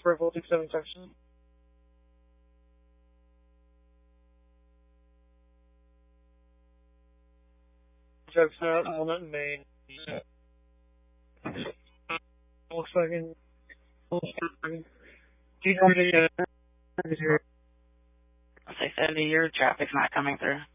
for Voltage 7 section. Jokes out, element main. Volkswagen. Do you know where the, As I said, your traffic's not coming through.